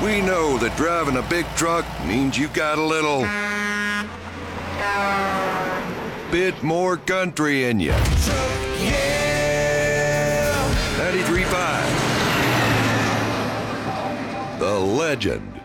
We know that driving a big truck means you got a little bit more country in you. Yeah! 93.5. The legend.